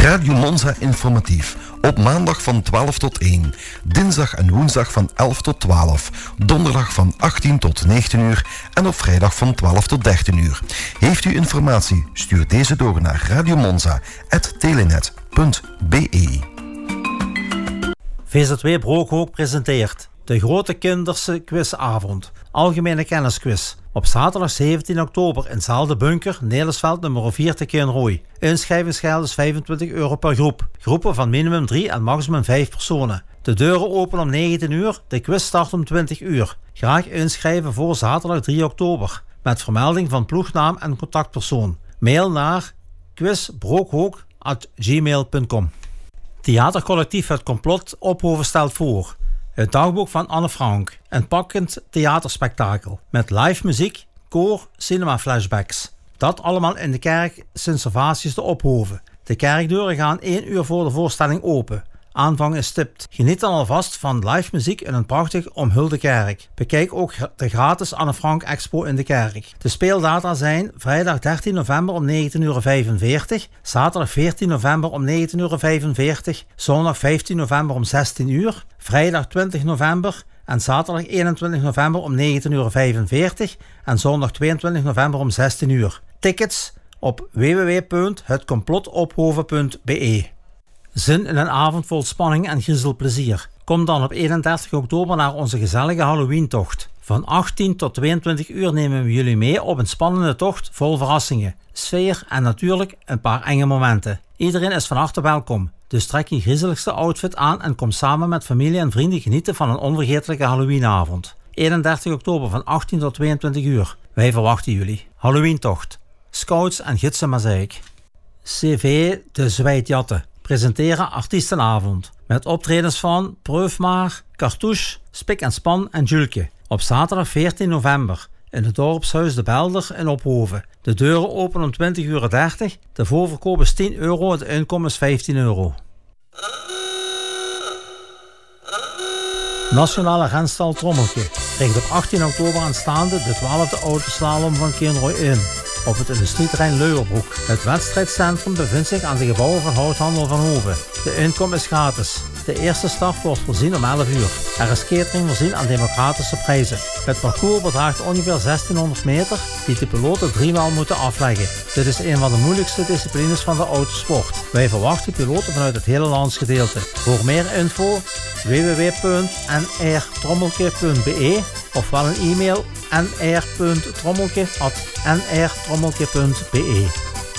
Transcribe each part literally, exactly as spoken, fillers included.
Radio Monza informatief. Op maandag van twaalf tot één. Dinsdag en woensdag van elf tot twaalf. Donderdag van achttien tot negentien uur. En op vrijdag van twaalf tot dertien uur. Heeft u informatie? Stuur deze door naar radiomonza apenstaartje telenet punt b e. V Z W Broekhoek presenteert de grote kinderse quizavond. Algemene kennisquiz. Op zaterdag zeventien oktober in zaal De Bunker, Nederlandsveld nummer vier te Kinrooi. Inschrijvingsgeld is vijfentwintig euro per groep. Groepen van minimum drie en maximum vijf personen. De deuren openen om negentien uur, de quiz start om twintig uur. Graag inschrijven voor zaterdag drie oktober. Met vermelding van ploegnaam en contactpersoon. Mail naar quiz broekhoek at gmail punt com. Theatercollectief Het Complot Ophoven stelt voor het dagboek van Anne Frank. Een pakkend theaterspektakel. Met live muziek, koor, cinema flashbacks. Dat allemaal in de kerk Sint-Servatius te Ophoven. De kerkdeuren gaan één uur voor de voorstelling open. Aanvang is stipt. Geniet dan alvast van live muziek in een prachtig omhulde kerk. Bekijk ook de gratis Anne Frank Expo in de kerk. De speeldata zijn vrijdag dertien november om negentien uur vijfenveertig, zaterdag veertien november om negentien uur vijfenveertig, zondag vijftien november om zestien uur, vrijdag twintig november en zaterdag eenentwintig november om negentien uur vijfenveertig en zondag tweeëntwintig november om zestien uur. Tickets op w w w punt het complot ophoven punt b e. Zin in een avond vol spanning en griezelplezier. Kom dan op eenendertig oktober naar onze gezellige Halloween-tocht. Van achttien tot tweeëntwintig uur nemen we jullie mee op een spannende tocht vol verrassingen, sfeer en natuurlijk een paar enge momenten. Iedereen is van harte welkom, dus trek je griezeligste outfit aan en kom samen met familie en vrienden genieten van een onvergetelijke Halloweenavond. eenendertig oktober van achttien tot tweeëntwintig uur. Wij verwachten jullie. Halloween-tocht. Scouts en gidsen Mazeik. C V De Zwijtjatten presenteren artiestenavond. Met optredens van Preufmaar, Cartouche, Spik en Span en Julke. Op zaterdag veertien november in het dorpshuis De Belder in Ophoven. De deuren openen om twintig uur dertig. De voorverkoop is tien euro, het inkomen is vijftien euro. Nationale renstal Trommelke richt op achttien oktober aanstaande de twaalfde autoslalom van Kinrooi in. Op het industrieterrein Leuwerbroek. Het wedstrijdcentrum bevindt zich aan de gebouwen van Houthandel van Hoven. De inkom is gratis. De eerste start wordt voorzien om elf uur. Er is catering voorzien aan democratische prijzen. Het parcours bedraagt ongeveer zestienhonderd meter die de piloten driemaal moeten afleggen. Dit is een van de moeilijkste disciplines van de autosport. Wij verwachten piloten vanuit het hele landsgedeelte. Voor meer info w w w punt n r trommelke punt b e ofwel een e-mail n r punt trommelke at n r trommelke punt b e.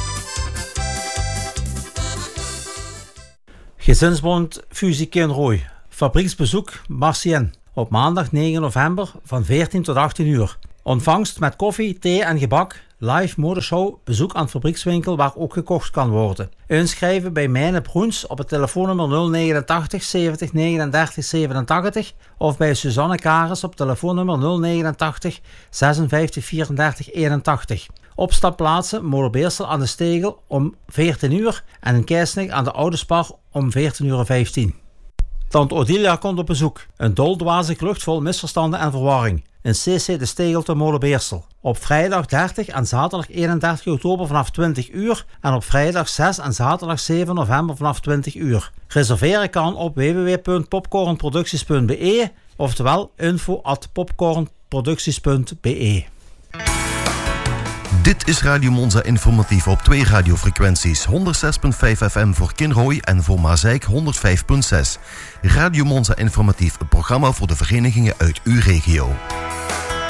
Gezinsbond Fusie Kinrooi. Fabrieksbezoek Marcien. Op maandag negen november van veertien tot achttien uur. Ontvangst met koffie, thee en gebak. Live modeshow, bezoek aan fabriekswinkel waar ook gekocht kan worden. Inschrijven bij Mijne Broens op het telefoonnummer nul negenentachtig zeventig negenendertig zevenentachtig of bij Suzanne Kares op telefoonnummer nul negenentachtig zesenvijftig vierendertig eenentachtig. Opstapplaatsen Molenbeersel aan de Stegel om veertien uur en in Keisnik aan de Oude Spar om veertien uur vijftien. Tante Odilia komt op bezoek. Een doldwaze klucht vol misverstanden en verwarring. In C C de Stegel te Molenbeersel. Op vrijdag dertig en zaterdag eenendertig oktober vanaf twintig uur en op vrijdag zes en zaterdag zeven november vanaf twintig uur. Reserveren kan op w w w punt popcornproducties punt b e oftewel info at popcornproducties punt b e. Dit is Radio Monza informatief op twee radiofrequenties. honderdzes komma vijf F M voor Kinrooi en voor Mazeik honderdvijf komma zes. Radio Monza informatief, een programma voor de verenigingen uit uw regio.